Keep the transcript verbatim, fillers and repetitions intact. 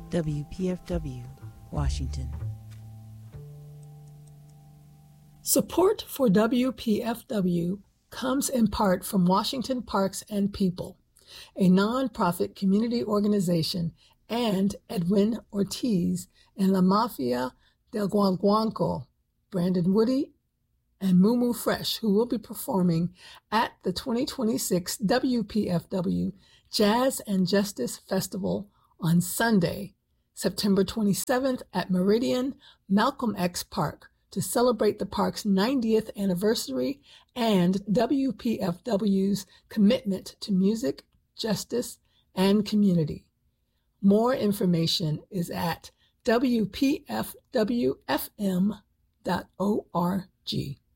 W P F W, Washington. Support for W P F W comes in part from Washington Parks and People, a nonprofit community organization, and Edwin Ortiz and La Mafia del Guaguanco, Brandon Woody, and Mumu Fresh, who will be performing at the twenty twenty-six W P F W Jazz and Justice Festival on Sunday, September twenty-seventh at Meridian Malcolm X Park to celebrate the park's ninetieth anniversary and W P F W's commitment to music, justice, and community. More information is at W P F W F M dot org.